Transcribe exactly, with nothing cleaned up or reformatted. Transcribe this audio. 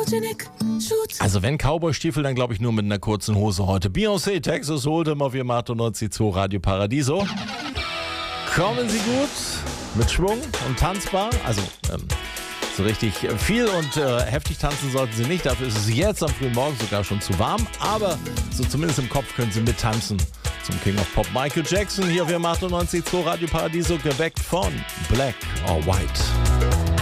Also wenn Cowboy-Stiefel, dann glaube ich nur mit einer kurzen Hose heute. Beyoncé, Texas Hold'em auf ihrem achtundneunzig Komma zwei Radio Paradiso. Kommen Sie gut, mit Schwung und tanzbar. Also ähm, so richtig viel und äh, heftig tanzen sollten Sie nicht. Dafür ist es jetzt am frühen Morgen sogar schon zu warm. Aber so zumindest im Kopf können Sie mittanzen. Zum King of Pop Michael Jackson hier auf ihrem achtundneunzig Komma zwei Radio Paradiso, geweckt von Black or White.